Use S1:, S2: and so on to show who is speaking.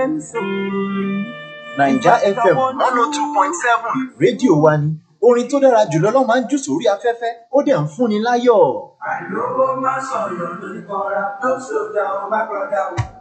S1: Naija FM 102.7 rédíò wa ni orin tó dára jùlọ ló máa ń jù sórí afẹ́fẹ́ ó dẹ̀ ń fúnni láyọ̀.
S2: Àìlówó má sọ̀yọ̀ lórí kọ́ra ló ṣòdà ó bá gbọ́dá o.